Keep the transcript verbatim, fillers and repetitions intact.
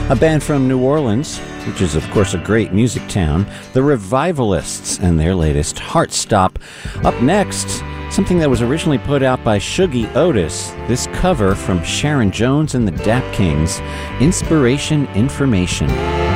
A band from New Orleans, which is, of course, a great music town, the Revivalists, and their latest Heart Stop. Up next, something that was originally put out by Shuggie Otis, this cover from Sharon Jones and the Dap Kings, Inspiration Information.